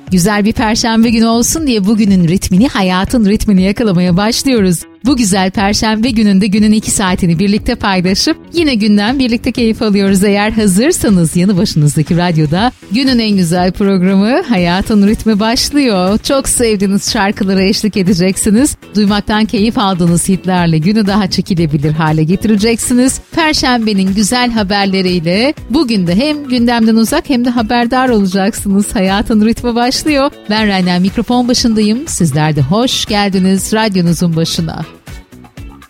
Güzel bir perşembe günü olsun diye bugünün ritmini, hayatın ritmini yakalamaya başlıyoruz. Bu güzel perşembe gününde günün 2 saatini birlikte paylaşıp yine günden birlikte keyif alıyoruz. Eğer hazırsanız yanı başınızdaki radyoda günün en güzel programı Hayatın Ritmi başlıyor. Çok sevdiğiniz şarkılara eşlik edeceksiniz. Duymaktan keyif aldığınız hitlerle günü daha çekilebilir hale getireceksiniz. Perşembenin güzel haberleriyle bugün de hem gündemden uzak hem de haberdar olacaksınız. Hayatın Ritmi başlıyor. Ben Rayna, mikrofon başındayım. Sizler de hoş geldiniz radyonuzun başına.